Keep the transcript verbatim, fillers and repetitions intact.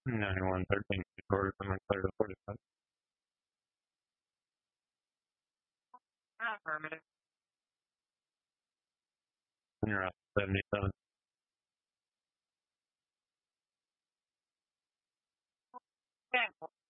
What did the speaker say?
ninety-one thirteen, quarter, I'm clear to forty-five. Affirmative. And you're up seventy-seven. Yeah.